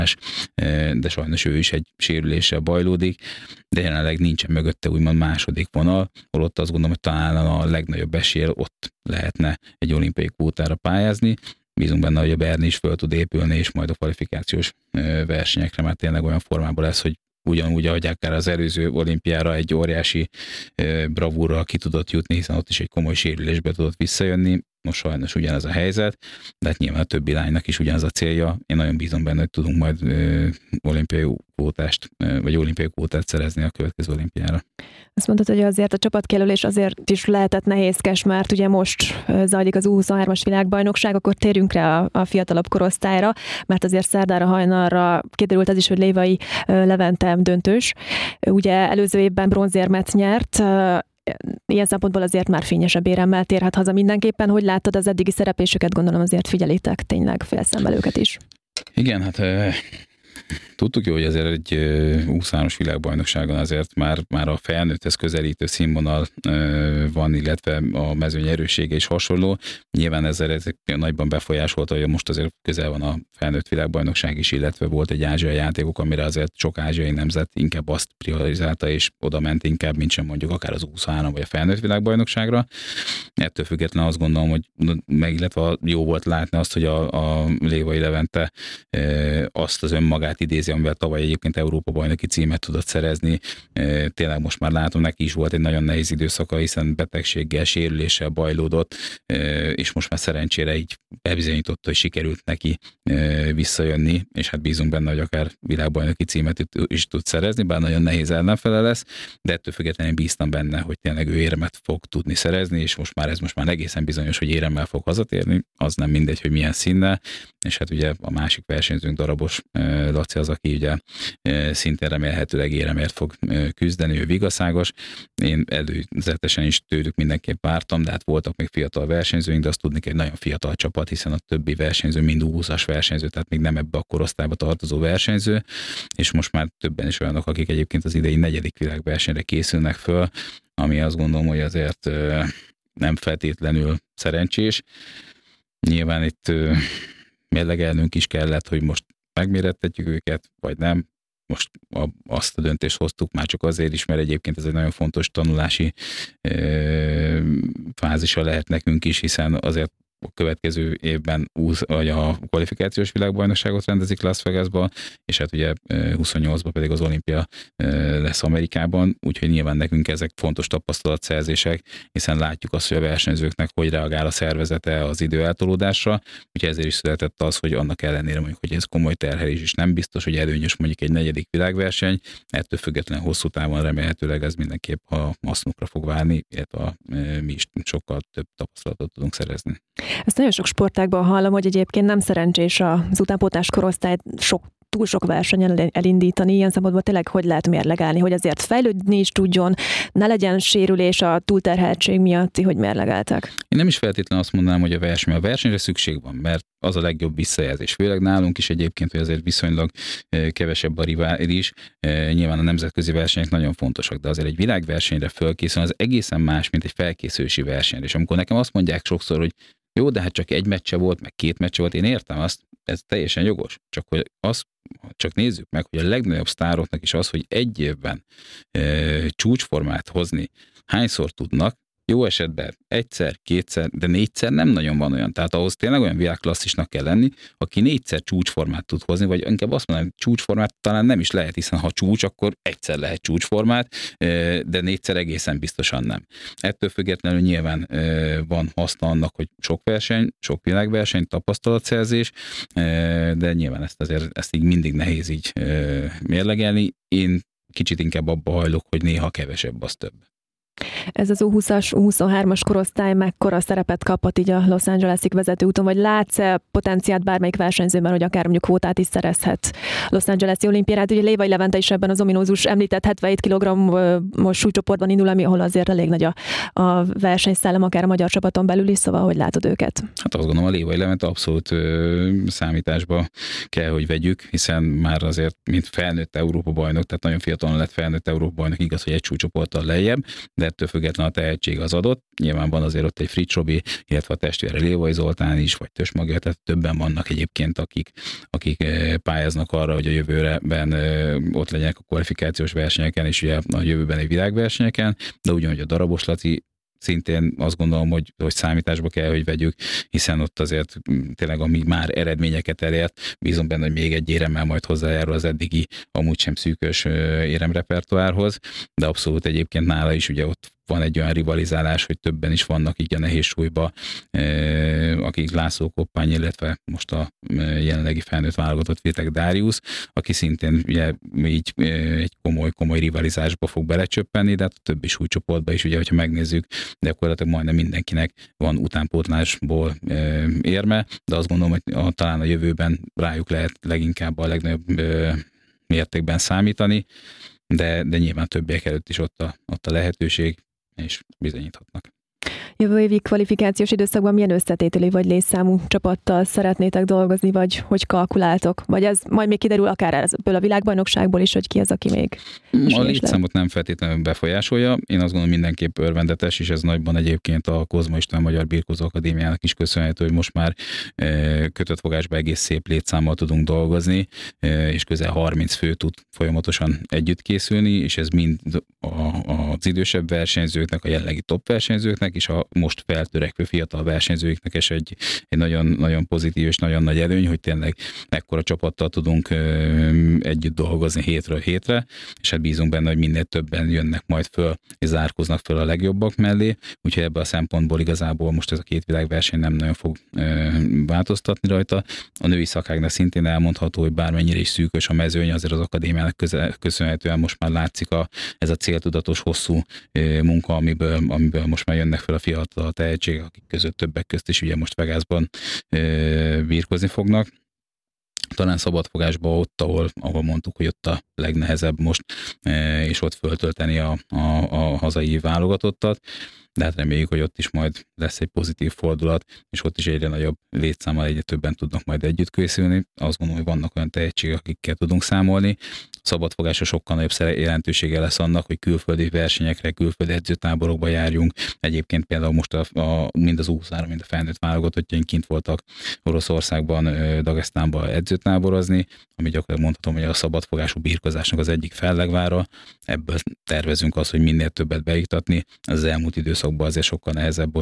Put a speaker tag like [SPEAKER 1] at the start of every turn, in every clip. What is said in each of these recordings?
[SPEAKER 1] de sajnos ő is egy sérüléssel bajlódik, de jelenleg nincsen mögötte úgymond második vonal, holott azt gondolom, hogy talán a legnagyobb eséllyel ott lehetne egy olimpiai kvótára pályázni. Bízunk benne, hogy a Berni is föl tud épülni, és majd a kvalifikációs versenyekre már tényleg olyan formában lesz, hogy ugyanúgy, ahogy akár az előző olimpiára egy óriási bravúrral ki tudott jutni, hiszen ott is egy komoly sérülésbe tudott visszajönni. Most sajnos ugyanez a helyzet, de hát nyilván a többi lánynak is ugyanaz a célja. Én nagyon bízom benne, hogy tudunk majd olimpiai kvótát szerezni a következő olimpiára.
[SPEAKER 2] Azt mondtad, hogy azért a csapatkijelölés azért is lehetett nehézkes, mert ugye most zajlik az U23-as világbajnokság, akkor térjünk rá a fiatalabb korosztályra, mert azért szerdára, hajnalra kiderült az is, hogy Lévai Levente döntős. Ugye előző évben bronzérmet nyert, ilyen szempontból azért már fényesebb éremmel térhet haza mindenképpen. Hogy láttad az eddigi szereplésüket? Gondolom azért figyelitek tényleg félszemmel őket is.
[SPEAKER 1] Igen, hát tudtuk jó, hogy azért egy 23-as világbajnokságon azért már a felnőtthez közelítő színvonal van, illetve a mezőny erőssége is hasonló. Nyilván ezzel nagyban befolyásolta, hogy most azért közel van a felnőtt világbajnokság is, illetve volt egy ázsiai játékok, amire azért sok ázsiai nemzet inkább azt priorizálta, és oda ment inkább, mint sem mondjuk akár az U23 vagy a felnőtt világbajnokságra. Ettől függetlenül azt gondolom, hogy illetve jó volt látni azt, hogy a Lévai Levente azt az önmagát idézi, amivel tavaly egyébként Európa-bajnoki címet tudott szerezni. Tényleg most már látom, neki is volt egy nagyon nehéz időszaka, hiszen betegséggel, sérüléssel bajlódott, és most már szerencsére így bebizonyította, hogy sikerült neki visszajönni, és hát bízunk benne, hogy akár világbajnoki címet is tud szerezni, bár nagyon nehéz ellenfele lesz, de ettől függetlenül bíztam benne, hogy tényleg ő éremet fog tudni szerezni, és most már egészen bizonyos, hogy éremmel fog hazatérni, az nem mindegy, hogy milyen színnel, és hát ugye a másik versenyzőnk Darabos Laci az, aki ugye szintén remélhetőleg éremért fog küzdeni, ő vigaszágos. Én előzetesen is tőlük mindenképp vártam, de hát voltak még fiatal versenyzőink, de azt tudni kell, egy nagyon fiatal csapat, hiszen a többi versenyző mind 20-as versenyző, tehát még nem ebbe a korosztályba tartozó versenyző, és most már többen is olyanok, akik egyébként az idei 4. világversenyre készülnek föl, ami azt gondolom, hogy azért nem feltétlenül szerencsés. Nyilván itt mérlegelnünk is kellett, hogy most megmérettetjük őket, vagy nem. Most azt a döntést hoztuk már csak azért is, mert egyébként ez egy nagyon fontos tanulási fázisa lehet nekünk is, hiszen azért a következő évben vagy a kvalifikációs világbajnokságot rendezik Las Vegasba, és hát ugye 28-ban pedig az olimpia lesz Amerikában, úgyhogy nyilván nekünk ezek fontos tapasztalatszerzések, hiszen látjuk azt, hogy a versenyzőknek hogy reagál a szervezete az idő eltolódásra, úgyhogy ezért is született az, hogy annak ellenére mondjuk, hogy ez komoly terhelés is nem biztos, hogy előnyös mondjuk egy 4. világverseny, ettől függetlenül hosszú távon remélhetőleg ez mindenképp a hasznukra fog válni, illetve mi is sokkal több tapasztalatot tudunk szerezni.
[SPEAKER 2] Ezt nagyon sok sportágban hallom, hogy egyébként nem szerencsés az utánpótlás korosztályt túl sok versenyen elindítani, ilyen szempontból tényleg hogy lehet mérlegelni, hogy azért fejlődni is tudjon, ne legyen sérülés a túlterheltség miatt, hogy mérlegeltek.
[SPEAKER 1] Én nem is feltétlenül azt mondanám, hogy a versenyre szükség van, mert az a legjobb visszajelzés. Főleg nálunk is egyébként, hogy azért viszonylag kevesebb a rivális. Nyilván a nemzetközi versenyek nagyon fontosak, de azért egy világversenyre fölkészül, az egészen más, mint egy felkészülési versenyre. És amikor nekem azt mondják sokszor, hogy jó, de hát csak egy meccse volt, meg 2 meccse volt, én értem azt, ez teljesen jogos. Csak nézzük meg, hogy a legnagyobb sztároknak is az, hogy egy évben csúcsformát hozni, hányszor tudnak, jó esetben 1-szer, 2-szer, de 4-szer nem nagyon van olyan. Tehát ahhoz tényleg olyan világklasszisnak kell lenni, aki 4-szer csúcsformát tud hozni, vagy inkább azt mondanám, hogy csúcsformát talán nem is lehet, hiszen ha csúcs, akkor egyszer lehet csúcsformát, de 4-szer egészen biztosan nem. Ettől függetlenül nyilván van haszna annak, hogy sok verseny, sok világverseny, tapasztalatszerzés, de nyilván ezt így mindig nehéz így mérlegelni. Én kicsit inkább abba hajlok, hogy néha kevesebb, az több.
[SPEAKER 2] Ez az U20-as, U23-as korosztály mekkora szerepet kaphat így a Los Angeles-ig vezető úton, vagy látsz-e potenciált bármelyik versenyzőben, hogy akár mondjuk kvótát is szerezhet Los Angeles-i olimpiára? Ugye Lévai Levente is ebben az ominózus említett 77 kg-os súlycsoportban indul, ami ahol azért elég nagy a versenyszellem, akár a magyar csapaton belül is, szóval hogy látod őket?
[SPEAKER 1] Hát azt gondolom, a Lévai Levente abszolút számításba kell, hogy vegyük, hiszen már azért, mint felnőtt Európa-bajnok, tehát nagyon fiatalon lett felnőtt Európa-bajnok, igaz, hogy egy súlycsoporttal lejjebb, de ettől függetlenül a tehetség az adott. Nyilván van azért ott egy Fritz Robi, illetve a testvére Lévai Zoltán is, vagy Tös Magja, tehát többen vannak egyébként, akik pályáznak arra, hogy a jövőben ott legyenek a kvalifikációs versenyeken, és ugye a jövőbeni világversenyeken, de ugyanúgy a Darabos Laci szintén azt gondolom, hogy számításba kell, hogy vegyük, hiszen ott azért tényleg, ami már eredményeket elért, bízom benne, hogy még egy éremmel majd hozzájárul az eddigi amúgy sem szűkös éremrepertoárhoz, de abszolút egyébként nála is ugye ott van egy olyan rivalizálás, hogy többen is vannak így a nehéz súlyba, akik László Koppány, illetve most a jelenlegi felnőtt válogatott Vitek Dáriusz, aki szintén ugye így egy komoly rivalizásba fog belecsöppenni, de hát a többi súlycsoportban is, ugye, hogyha megnézzük, gyakorlatilag majdnem mindenkinek van utánpótlásból érme, de azt gondolom, hogy talán a jövőben rájuk lehet leginkább a legnagyobb mértékben számítani, de nyilván többiek előtt is ott a lehetőség, és bizonyíthatnak.
[SPEAKER 2] Jövő évi kvalifikációs időszakban milyen összetételű vagy létszámú csapattal szeretnétek dolgozni, vagy hogy kalkuláltok? Vagy ez majd még kiderül akár ebből a világbajnokságból is, hogy ki az, aki még
[SPEAKER 1] a létszámot nem feltétlenül befolyásolja. Én azt gondolom, mindenképp örvendetes, és ez nagyban egyébként a Kozma István Magyar Birkózó Akadémiának is köszönhető, hogy most már kötött fogásban egész szép létszámmal tudunk dolgozni, és közel 30 fő tud folyamatosan együtt készülni, és ez mind az idősebb versenyzőknek, a jelenlegi top versenyzőknek, és a most feltörekvő fiatal versenyzőknek is egy nagyon, nagyon pozitív és nagyon nagy előny, hogy tényleg ekkora csapattal tudunk együtt dolgozni hétről hétre, és hát bízunk benne, hogy minél többen jönnek majd föl, és zárkoznak föl a legjobbak mellé, úgyhogy ebből a szempontból igazából most ez a két világverseny nem nagyon fog változtatni rajta. A női szakágnak szintén elmondható, hogy bármennyire is szűkös a mezőny, azért az akadémiának köszönhetően most már látszik ez a céltudatos, hosszú munka, amiből most már jönnek fel a fiatal tehetségek, akik között többek közt is ugye most Vegasban birkózni fognak. Talán szabadfogásban ott, ahol mondtuk, hogy ott a legnehezebb most, és ott föltölteni a hazai válogatottat, de hát reméljük, hogy ott is majd lesz egy pozitív fordulat, és ott is egyre nagyobb létszámmal egyre többen tudnak majd együtt készülni. Azt gondolom, hogy vannak olyan tehetségek, akikkel tudunk számolni. Szabadfogásra sokkal nagyobb jelentősége lesz annak, hogy külföldi versenyekre, külföldi edzőtáborokba járjunk. Egyébként például most mind az U23, mind a felnőtt válogatottjaink kint voltak Oroszországban, Dagesztánban edzőtáborozni, ami gyakorlatilag mondhatom, hogy a szabadfogású birkozásnak az egyik fellegvára. Ebből tervezünk azt, hogy minél többet beiktatni. Az elmúlt időszakban azért sokkal nehezebb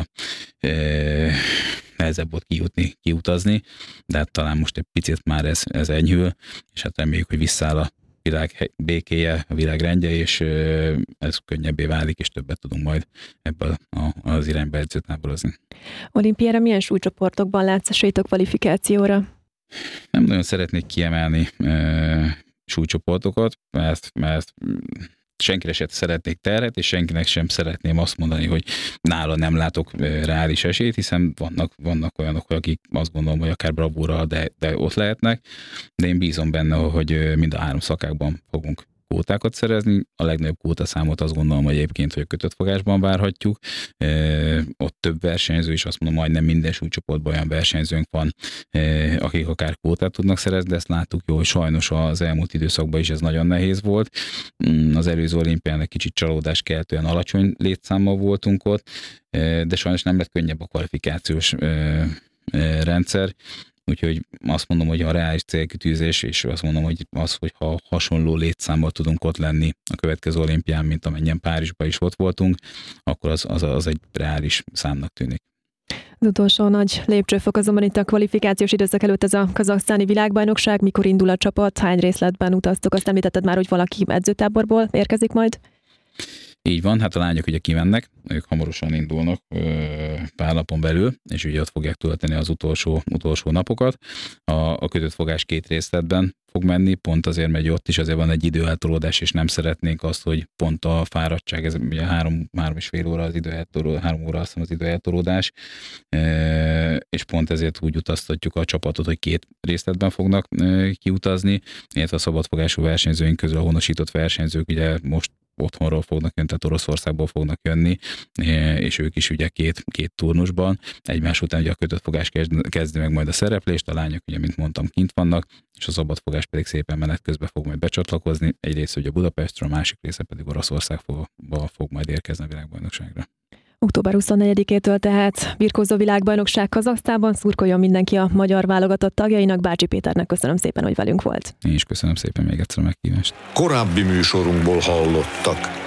[SPEAKER 1] volt kiutazni, de hát talán most egy picit már ez enyhül, és hát reméljük, hogy visszáll a világ békéje, a világ rendje, és ez könnyebbé válik, és többet tudunk majd ebből az irányba edzőtáborozni.
[SPEAKER 2] Olimpiára milyen súlycsoportokban látsz esélyt kvalifikációra?
[SPEAKER 1] Nem nagyon szeretnék kiemelni súlycsoportokat, mert senkire sem szeretnék terhet, és senkinek sem szeretném azt mondani, hogy nála nem látok reális esélyt, hiszen vannak olyanok, akik azt gondolom, hogy akár bravúra, de ott lehetnek, de én bízom benne, hogy mind a három szakákban fogunk kvótákat szerezni. A legnagyobb kvótaszámot azt gondolom egyébként, hogy a kötött fogásban várhatjuk. Ott több versenyző, és azt mondom, majdnem minden súlycsoportban olyan versenyzőnk van, akik akár kvótát tudnak szerezni, de ezt láttuk jó, hogy sajnos az elmúlt időszakban is ez nagyon nehéz volt. Az előző olimpián egy kicsit csalódás keltően alacsony létszámmal voltunk ott, de sajnos nem lett könnyebb a kvalifikációs rendszer. Úgyhogy azt mondom, hogy a reális célkitűzés, és azt mondom, hogy ha hasonló létszámmal tudunk ott lenni a következő olimpián, mint amennyien Párizsban is ott voltunk, akkor az egy reális számnak tűnik.
[SPEAKER 2] Az utolsó nagy lépcsőfok azonban itt a kvalifikációs időszak előtt ez a kazaksztáni világbajnokság. Mikor indul a csapat? Hány részletben utaztok? Azt említetted már, hogy valaki edzőtáborból érkezik majd?
[SPEAKER 1] Így van, hát a lányok ugye kimennek, ők hamarosan indulnak pár napon belül, és ugye ott fogják tölteni az utolsó napokat. A kötött fogás 2 részletben fog menni, pont azért, mert ott is azért van egy időeltolódás, és nem szeretnénk azt, hogy pont a fáradtság, ez ugye 3,5 óra az időeltolódás, 3 óra azt hiszem az időeltolódás, és pont ezért úgy utaztatjuk a csapatot, hogy 2 részletben fognak kiutazni, illetve a szabadfogású versenyzőink közül a honosított versenyzők ugye most otthonról fognak jönni, tehát Oroszországból fognak jönni, és ők is ugye két turnusban. Egymás után ugye a kötött fogás kezdi meg majd a szereplést, a lányok ugye, mint mondtam, kint vannak, és a szabadfogás pedig szépen menet közben fog majd becsatlakozni. Egy része ugye Budapestről, a másik része pedig Oroszországba fog majd érkezni a világbajnokságra.
[SPEAKER 2] Október 24-től tehát birkózó világbajnokság Kazahsztánban. Szurkoljon mindenki a magyar válogatott tagjainak. Bácsi Péternek köszönöm szépen, hogy velünk volt.
[SPEAKER 1] Én is köszönöm szépen még egyszer a meghívást.
[SPEAKER 3] Korábbi műsorunkból hallottak.